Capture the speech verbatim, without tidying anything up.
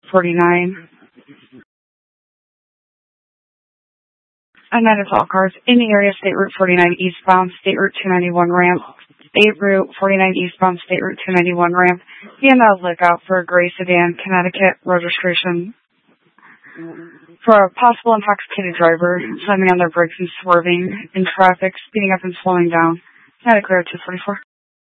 forty-nine. And then it's all cars in the area, State Route forty-nine eastbound, State Route two ninety-one ramp, State Route forty-nine eastbound, State Route two ninety-one ramp. Be on the lookout for a gray sedan, Connecticut registration. For a possible intoxicated driver, slamming on their brakes and swerving in traffic, speeding up and slowing down. Connecticut two forty-four.